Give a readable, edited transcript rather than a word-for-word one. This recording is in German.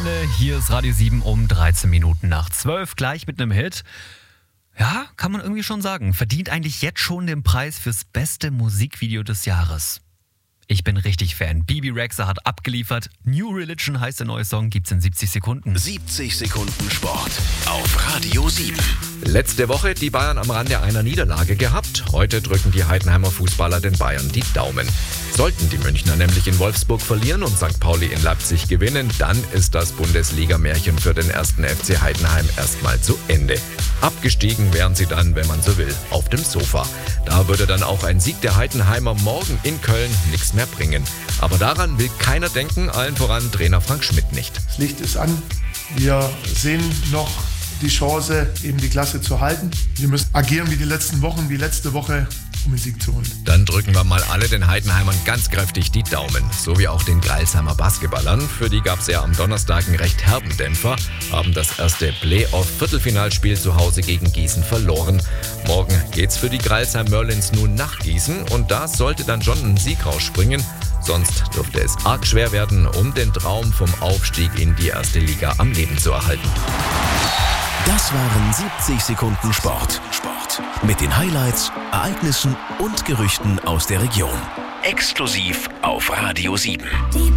Freunde, hier ist Radio 7 um 13 Minuten nach 12, gleich mit einem Hit. Ja, kann man irgendwie schon sagen. Verdient eigentlich jetzt schon den Preis fürs beste Musikvideo des Jahres. Ich bin richtig Fan. Bibi Rexha hat abgeliefert. New Religion heißt der neue Song, gibt's in 70 Sekunden. 70 Sekunden Sport auf Radio 7. Letzte Woche die Bayern am Rande einer Niederlage gehabt. Heute drücken die Heidenheimer Fußballer den Bayern die Daumen. Sollten die Münchner nämlich in Wolfsburg verlieren und St. Pauli in Leipzig gewinnen, dann ist das Bundesliga-Märchen für den 1. FC Heidenheim erstmal zu Ende. Abgestiegen wären sie dann, wenn man so will, auf dem Sofa. Da würde dann auch ein Sieg der Heidenheimer morgen in Köln nichts mehr bringen. Aber daran will keiner denken, allen voran Trainer Frank Schmidt nicht. Das Licht ist an. Wir sehen noch die Chance, eben die Klasse zu halten. Wir müssen agieren wie die letzten Wochen, wie letzte Woche, um den Sieg zu holen. Dann drücken wir mal alle den Heidenheimern ganz kräftig die Daumen. So wie auch den Greilsheimer Basketballern. Für die gab es ja am Donnerstag einen recht herben Dämpfer. Haben das erste Playoff-Viertelfinalspiel zu Hause gegen Gießen verloren. Morgen geht's für die Greilsheim Merlins nun nach Gießen. Und da sollte dann schon ein Sieg rausspringen. Sonst dürfte es arg schwer werden, um den Traum vom Aufstieg in die erste Liga am Leben zu erhalten. Das waren 70 Sekunden Sport. Mit den Highlights, Ereignissen und Gerüchten aus der Region. Exklusiv auf Radio 7.